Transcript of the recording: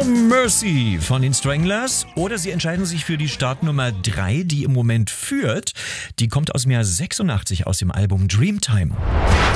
No Mercy von den Stranglers. Oder Sie entscheiden sich für die Startnummer 3, die im Moment führt. Die kommt aus dem Jahr 86 aus dem Album Dreamtime.